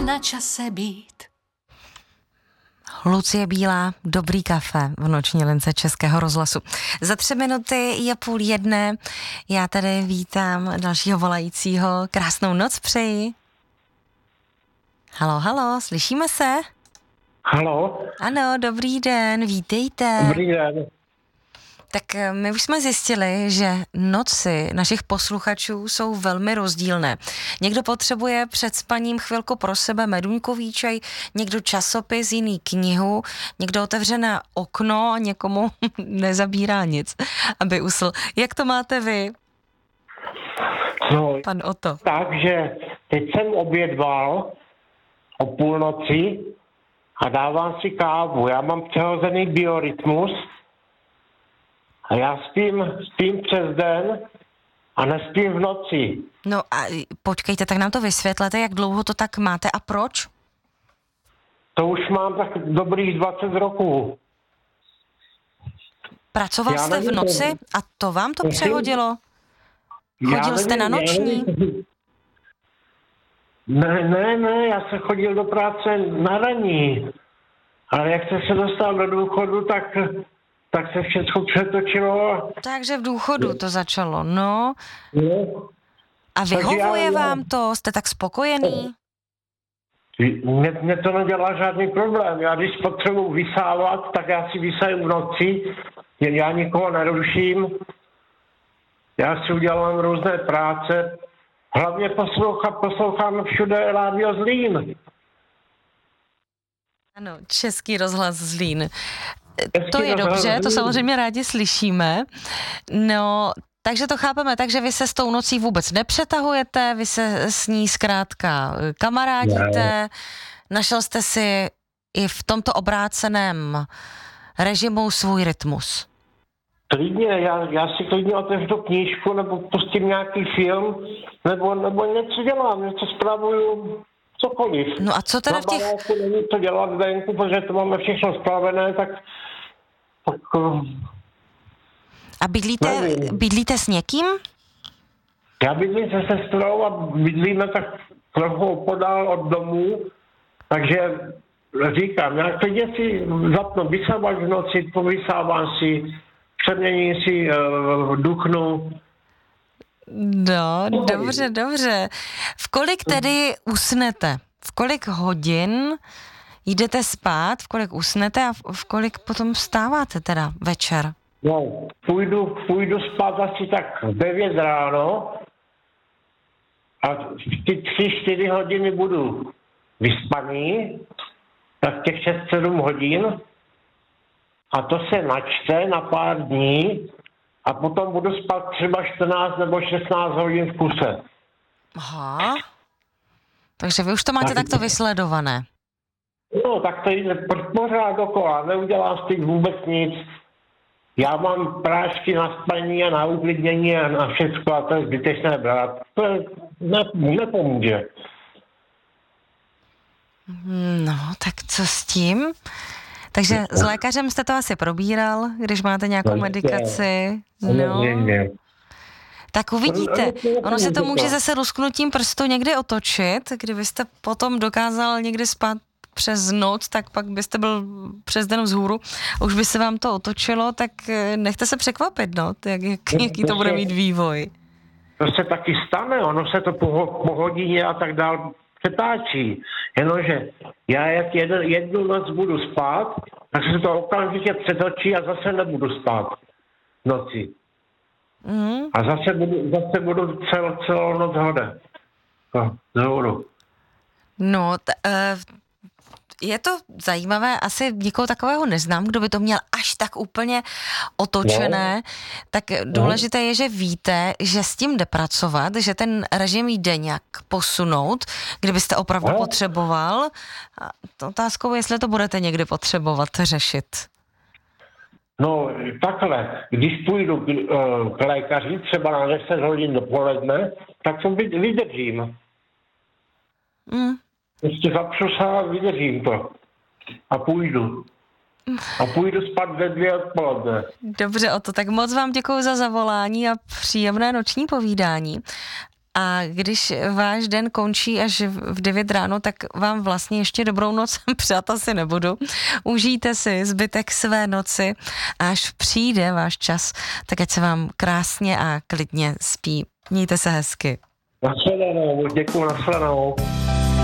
na čase být. Lucie Bílá, Dobrý kafe v noční lince Českého rozhlasu. Za 3 minuty je 12:30. Já tady vítám dalšího volajícího. Krásnou noc přeji. Halo, slyšíme se? Halo. Ano, dobrý den, vítejte. Dobrý den. Tak my už jsme zjistili, že noci našich posluchačů jsou velmi rozdílné. Někdo potřebuje před spaním chvilku pro sebe meduňkový čaj, někdo časopis, jiný knihu, někdo otevřené okno a někomu nezabírá nic, aby usl. Jak to máte vy, No, pan Oto? takže teď jsem obědval o půlnoci a dávám si kávu. Já mám přehozený biorytmus a já spím přes den a nespím v noci. No a počkejte, tak nám to vysvětlete, jak dlouho to tak máte a proč? To už mám tak dobrých 20 roků. Pracoval jste v noci a to vám to přehodilo? Chodil jste na noční? Ne, já jsem chodil do práce na ranní. Ale jak jsem se dostal do důchodu, tak se všechno přetočilo. Takže v důchodu to začalo, no. No. A vyhovuje vám to? Jste tak spokojený? Mně to nedělá žádný problém. Já když potřebuji vysávat, tak já si vysaju v noci. Já nikoho neruším. Já si udělám různé práce. Hlavně poslouchám všude Rádio Zlín. Ano, Český rozhlas Zlín. To je dobře, to samozřejmě rádi slyšíme. No, takže to chápeme, takže vy se s tou nocí vůbec nepřetahujete, vy se s ní zkrátka kamarádíte, našel jste si i v tomto obráceném režimu svůj rytmus. Klidně, já si klidně otevřu knížku, nebo pustím nějaký film, nebo něco dělám, něco spravuju, cokoliv. No a co teda v těch... Není to dělat venku, protože to máme všechno spravené, tak A bydlíte s někým? já bydlím se sestrou a bydlíme tak trochu podál od domu, takže říkám, já klidně si zapnu vysávač v noci, povysávám si, přeměním si duchnu. No, dobře. V kolik tedy usnete? V kolik hodin jdete spát, v kolik usnete a v kolik potom vstáváte teda večer? No, půjdu spát asi tak v 9 ráno a ty 3-4 hodiny budu vyspaný, tak těch 6-7 hodin a to se načte na pár dní a potom budu spát třeba 14 nebo 16 hodin v kuse. Aha. Takže vy už to máte takto vysledované. No, tak to jde pořád dokola, neudělám s tím vůbec nic. Já mám prášky na spaní a na uklidnění a na všechno a to je zbytečné brát. To nepomůže. No, tak co s tím? Takže s lékařem jste to asi probíral, když máte nějakou medikaci? No. Tak uvidíte, ono se to může zase lusknutím prstu někdy otočit, kdybyste potom dokázal někdy spát přes noc, tak pak byste byl přes den vzhůru, už by se vám to otočilo, tak nechte se překvapit, no, jaký to bude mít vývoj. To se taky stane, ono se to po hodině a tak dál přetáčí. Jenomže já jak jednu noc budu spát, tak se to okamžitě přetočí a zase nebudu spát v noci. A zase budu celou noc hode. No, je to zajímavé, asi nikoho takového neznám, kdo by to měl až tak úplně otočené, tak důležité je, že víte, že s tím jde pracovat, že ten režim jde nějak posunout, kdybyste opravdu potřeboval. A otázkou je, jestli to budete někdy potřebovat řešit. No takhle, když půjdu k lékaři třeba na 10 hodin dopoledne, tak to vydržím. Ještě zapřu se a vydržím to. A půjdu. A půjdu spát ve 2 odpoledne. Dobře, Oto, tak moc vám děkuji za zavolání a příjemné noční povídání. A když váš den končí až v 9 ráno, tak vám vlastně ještě dobrou noc přát asi nebudu. Užijte si zbytek své noci a až přijde váš čas, tak ať se vám krásně a klidně spí. Mějte se hezky. Nashledanou, děkuju, nashledanou.